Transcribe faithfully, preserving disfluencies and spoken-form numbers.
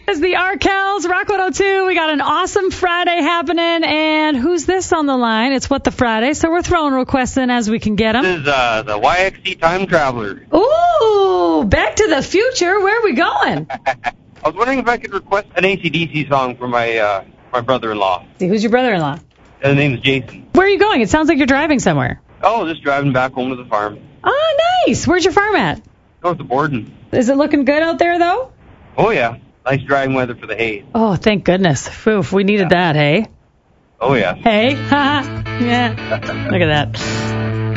It's the Arkells, Rock one oh two. We got an awesome Friday happening. And who's this on the line? It's What the Friday. So we're throwing requests in as we can get them. This is uh, the Y X C Time Traveler. Ooh, Back to the Future. Where are we going? I was wondering if I could request an A C D C song for my uh, my brother-in-law. See, who's your brother-in-law? His name's Jason. Where are you going? It sounds like you're driving somewhere. Oh, just driving back home to the farm. Oh, nice. Where's your farm at? North of Borden. Is it looking good out there, though? Oh, yeah. Nice drying weather for the hay. Oh, thank goodness. Oof, we needed yeah. that, hey? Oh, yeah. Hey? Ha! Yeah. Look at that.